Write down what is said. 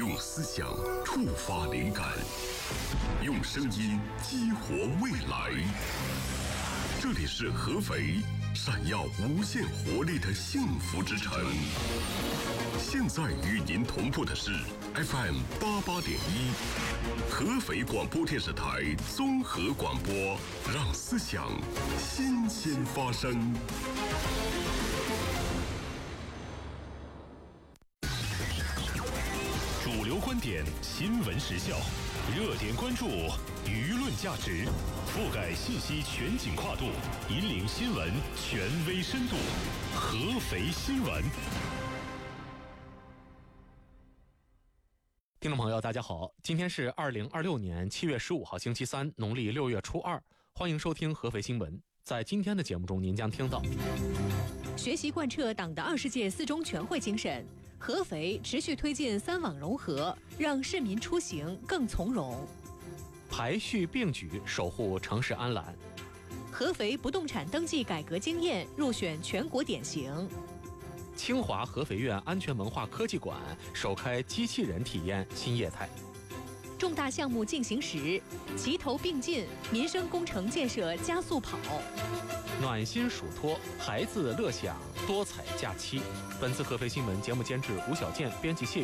用思想触发灵感，用声音激活未来。这里是合肥，闪耀无限活力的幸福之城。现在与您同步的是 FM 88.1，合肥广播电视台综合广播，让思想新鲜发生。主流观点，新闻时效，热点关注，舆论价值，覆盖信息全景跨度，引领新闻权威深度。合肥新闻。 听众朋友大家好，今天是2026年7月15号星期三，农历6月初2，欢迎收听合肥新闻。在今天的节目中，您将听到学习贯彻党的20届4中全会精神，合肥持续推进3网融合，让市民出行更从容。 排序并举，守护城市安澜。 合肥不动产登记改革经验入选全国典型。 清华合肥院安全文化科技馆首开机器人体验新业态。 重大项目进行时，齐头并进，民生工程建设加速跑。 暖心暑托，孩子乐享多彩假期。本次合肥新闻节目监制吴小健，编辑谢